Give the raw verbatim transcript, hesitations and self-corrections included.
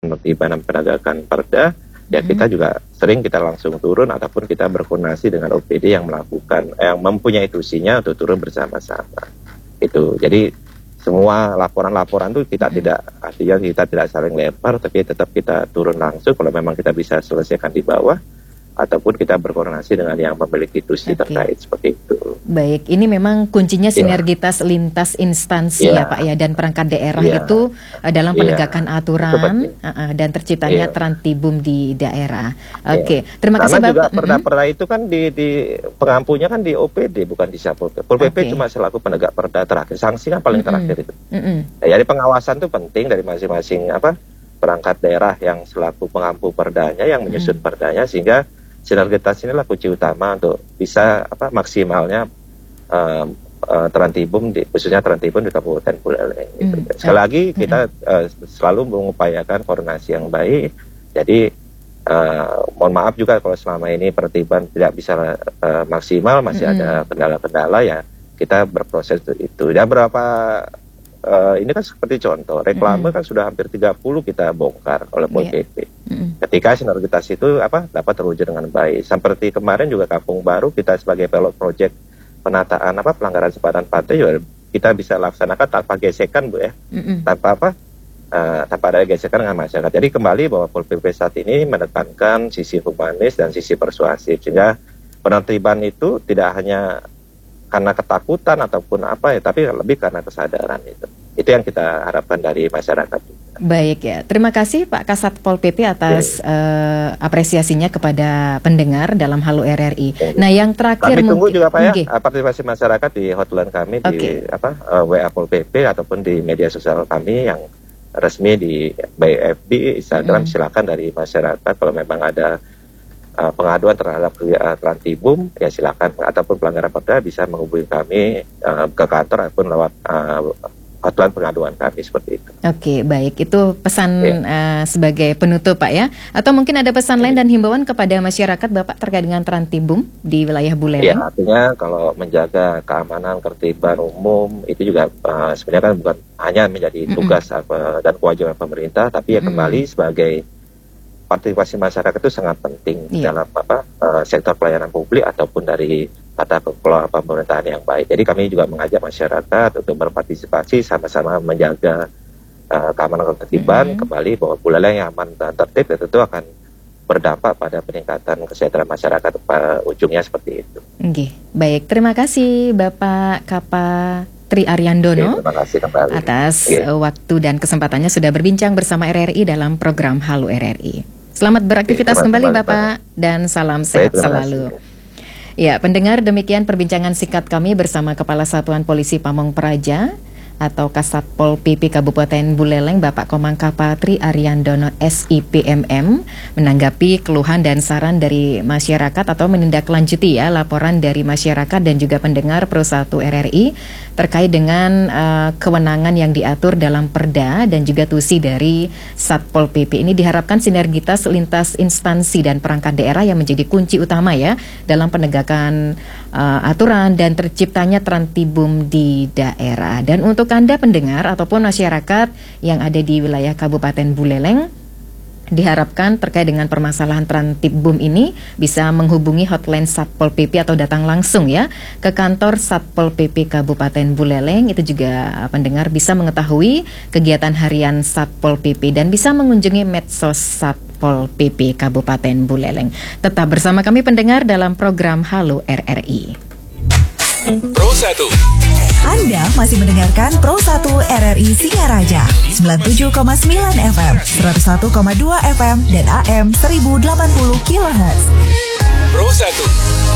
penertiban dan penegakan perda, ya kita hmm. juga sering kita langsung turun ataupun kita berkoordinasi dengan O P D yang melakukan, yang mempunyai tusinya untuk turun bersama-sama. Itu. Jadi semua laporan-laporan itu kita hmm. tidak, artinya kita tidak saling lempar, tapi tetap kita turun langsung kalau memang kita bisa selesaikan di bawah, ataupun kita berkoordinasi dengan yang memiliki tusi okay. terkait seperti itu. Baik, ini memang kuncinya sinergitas yeah. lintas instansi yeah. ya Pak ya, dan perangkat daerah yeah. itu uh, dalam penegakan yeah. aturan uh, uh, dan terciptanya yeah. Trantibum di daerah. Oke, okay. yeah. terima kasih Bapak. Karena juga perda-perda mm-hmm. itu kan di, di pengampunya kan di O P D bukan di Satpol P P. Pol P P okay. cuma selaku penegak perda terakhir, sanksi kan paling mm-hmm. terakhir itu. Mm-hmm. Nah, jadi pengawasan itu penting dari masing-masing apa perangkat daerah yang selaku pengampu perdanya, yang menyusun mm-hmm. perdanya, sehingga sinergitas inilah kunci utama untuk bisa apa maksimalnya uh, uh, Trantibum di, khususnya Trantibum di Kabupaten Buleleng. Gitu. Mm. Sekali lagi kita uh, selalu mengupayakan koordinasi yang baik. Jadi uh, mohon maaf juga kalau selama ini penertiban tidak bisa uh, maksimal, masih mm-hmm. ada kendala-kendala, ya kita berproses itu. Dan berapa uh, ini kan seperti contoh reklame mm-hmm. kan sudah hampir tiga puluh kita bongkar oleh Pol P P. Yeah. Mm-hmm. Ketika sinergitas itu apa dapat terwujud dengan baik. Seperti kemarin juga Kampung Baru kita sebagai pilot project penataan apa pelanggaran sempadan pantai juga kita bisa laksanakan tanpa gesekan Bu ya. Mm-hmm. Tanpa apa uh, tanpa ada gesekan dengan masyarakat. Jadi kembali bahwa Pol P P saat ini menekankan sisi humanis dan sisi persuasif, sehingga penertiban itu tidak hanya karena ketakutan ataupun apa ya, tapi lebih karena kesadaran itu. Itu yang kita harapkan dari masyarakat. Baik ya, terima kasih Pak Kasat Pol P P atas uh, apresiasinya kepada pendengar dalam Halo R R I. Okay. Nah yang terakhir kami tunggu juga Pak okay. ya partisipasi masyarakat di hotline kami okay. di apa uh, W A Pol P P ataupun di media sosial kami yang resmi di by F B, Instagram. Mm. Silakan dari masyarakat kalau memang ada uh, pengaduan terhadap uh, Trantibum, ya silakan, ataupun pelanggaran perda bisa menghubungi kami uh, ke kantor ataupun lewat uh, hotline pengaduan kami seperti itu. Oke, baik. Itu pesan ya. uh, sebagai penutup Pak ya. Atau mungkin ada pesan lain dan himbauan kepada masyarakat Bapak terkait dengan Trantibum di wilayah Buleleng? Ya, artinya kalau menjaga keamanan, ketertiban umum itu juga uh, sebenarnya kan bukan hanya menjadi tugas mm-hmm. apa, dan kewajiban pemerintah, tapi ya kembali mm-hmm. sebagai partisipasi masyarakat itu sangat penting yeah. dalam apa uh, sektor pelayanan publik ataupun dari tata kelola pemerintahan yang baik. Jadi kami juga mengajak masyarakat untuk berpartisipasi sama-sama menjaga uh, keamanan ketertiban, mm-hmm. kembali bahwa Buleleng yang aman dan tertib ya tentu akan berdampak pada peningkatan kesejahteraan masyarakat pada ujungnya seperti itu. Okay. Baik, terima kasih Bapak Kapa Tri Ariandono Oke, atas Oke. waktu dan kesempatannya sudah berbincang bersama R R I dalam program Halo R R I. Selamat beraktivitas Oke, kembali Bapak dan salam sehat Baik, selalu. Ya, pendengar, demikian perbincangan singkat kami bersama Kepala Satuan Polisi Pamong Praja atau Kasat Pol P P Kabupaten Buleleng, Bapak Komang Kapa Tri Ariandono S I P M M, menanggapi keluhan dan saran dari masyarakat atau menindaklanjuti ya laporan dari masyarakat dan juga pendengar Pro satu R R I terkait dengan uh, kewenangan yang diatur dalam Perda dan juga tusi dari Satpol P P. Ini diharapkan sinergitas lintas instansi dan perangkat daerah yang menjadi kunci utama ya dalam penegakan uh, aturan dan terciptanya Trantibum di daerah. Dan untuk Anda pendengar ataupun masyarakat yang ada di wilayah Kabupaten Buleleng, diharapkan terkait dengan permasalahan Trantibum ini bisa menghubungi hotline Satpol P P atau datang langsung ya ke kantor Satpol P P Kabupaten Buleleng. Itu juga pendengar bisa mengetahui kegiatan harian Satpol P P dan bisa mengunjungi medsos Satpol P P Kabupaten Buleleng. Tetap bersama kami pendengar dalam program Halo R R I. Pro satu. Anda masih mendengarkan Pro satu R R I Singaraja sembilan puluh tujuh koma sembilan F M, seratus satu koma dua F M dan A M seribu delapan puluh kilohertz. Pro satu.